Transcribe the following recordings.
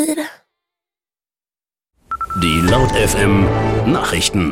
Die Laut FM Nachrichten.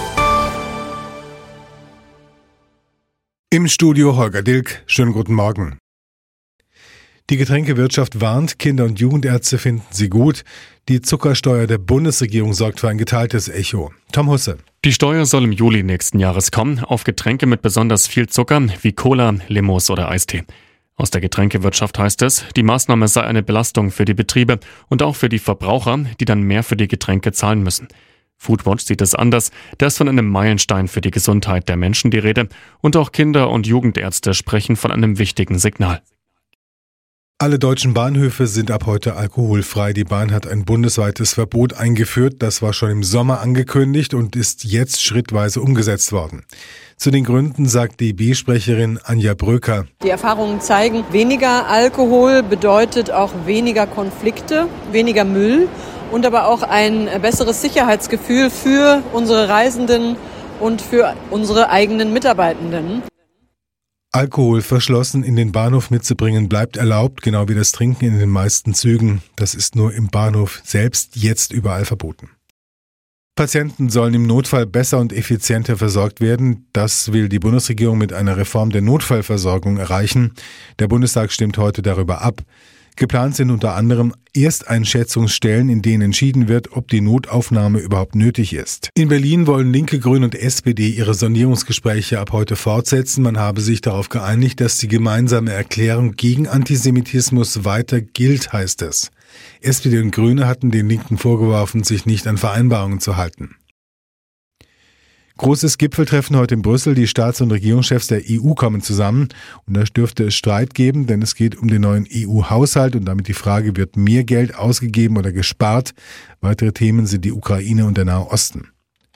Im Studio Holger Dilk. Schönen guten Morgen. Die Getränkewirtschaft warnt, Kinder- und Jugendärzte finden sie gut. Die Zuckersteuer der Bundesregierung sorgt für ein geteiltes Echo. Tom Husse. Die Steuer soll im Juli nächsten Jahres kommen, auf Getränke mit besonders viel Zucker wie Cola, Limos oder Eistee. Aus der Getränkewirtschaft heißt es, die Maßnahme sei eine Belastung für die Betriebe und auch für die Verbraucher, die dann mehr für die Getränke zahlen müssen. Foodwatch sieht es anders, da ist von einem Meilenstein für die Gesundheit der Menschen die Rede und auch Kinder- und Jugendärzte sprechen von einem wichtigen Signal. Alle deutschen Bahnhöfe sind ab heute alkoholfrei. Die Bahn hat ein bundesweites Verbot eingeführt. Das war schon im Sommer angekündigt und ist jetzt schrittweise umgesetzt worden. Zu den Gründen sagt DB-Sprecherin Anja Bröker. Die Erfahrungen zeigen, weniger Alkohol bedeutet auch weniger Konflikte, weniger Müll und aber auch ein besseres Sicherheitsgefühl für unsere Reisenden und für unsere eigenen Mitarbeitenden. Alkohol verschlossen in den Bahnhof mitzubringen bleibt erlaubt, genau wie das Trinken in den meisten Zügen. Das ist nur im Bahnhof selbst jetzt überall verboten. Patienten sollen im Notfall besser und effizienter versorgt werden. Das will die Bundesregierung mit einer Reform der Notfallversorgung erreichen. Der Bundestag stimmt heute darüber ab. Geplant sind unter anderem Ersteinschätzungsstellen, in denen entschieden wird, ob die Notaufnahme überhaupt nötig ist. In Berlin wollen Linke, Grüne und SPD ihre Sondierungsgespräche ab heute fortsetzen. Man habe sich darauf geeinigt, dass die gemeinsame Erklärung gegen Antisemitismus weiter gilt, heißt es. SPD und Grüne hatten den Linken vorgeworfen, sich nicht an Vereinbarungen zu halten. Großes Gipfeltreffen heute in Brüssel. Die Staats- und Regierungschefs der EU kommen zusammen. Und da dürfte es Streit geben, denn es geht um den neuen EU-Haushalt und damit die Frage, wird mehr Geld ausgegeben oder gespart? Weitere Themen sind die Ukraine und der Nahe Osten.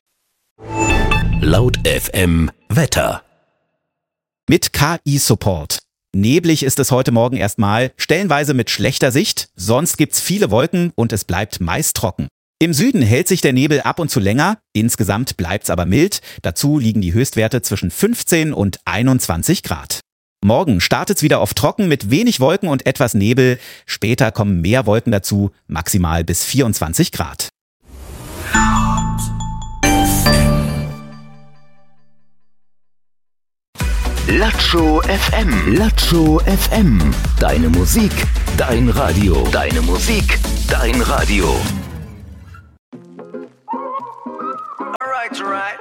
Laut FM Wetter. Mit KI-Support. Neblig ist es heute Morgen erstmal, stellenweise mit schlechter Sicht, sonst gibt's viele Wolken und es bleibt meist trocken. Im Süden hält sich der Nebel ab und zu länger, insgesamt bleibt's aber mild, dazu liegen die Höchstwerte zwischen 15 und 21 Grad. Morgen startet's wieder auf trocken mit wenig Wolken und etwas Nebel, später kommen mehr Wolken dazu, maximal bis 24 Grad. Latscho FM. Latscho FM. Deine Musik, dein Radio. Deine Musik, dein Radio. Alright.